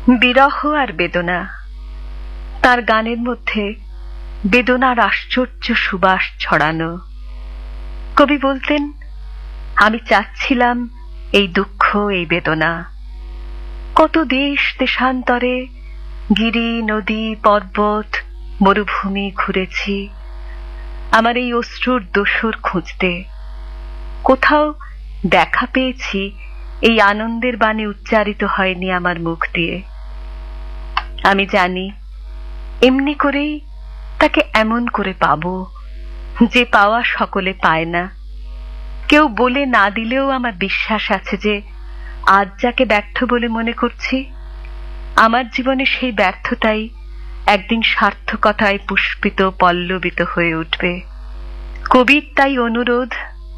বিরহ আর বেদনা। তার গানের মধ্যে বেদনার আশ্চর্য সুবাস ছড়ানো। কবি বলতেন, আমি চাচ্ছিলাম এই দুঃখ, এই বেদনা। কত দেশ দেশান্তরে, গিরি নদী পর্বত মরুভূমি ঘুরেছি আমার এই অশ্রুর দোসর খুঁজতে। কোথাও দেখা পেয়েছি এই আনন্দের বাণী উচ্চারিত হয়নি আমার মুখ দিয়ে। আমি জানি এমনি করেই তাকে এমন করে পাবো যে পাওয়া সকলে পায় না। কেউ বলে না দিলেও আমার বিশ্বাস আছে যে আজ যাকে ব্যর্থ বলে মনে করছি, আমার জীবনে সেই ব্যর্থতাই একদিন সার্থকতায় পুষ্পিত পল্লবিত হয়ে উঠবে। কবির তাই অনুরোধ,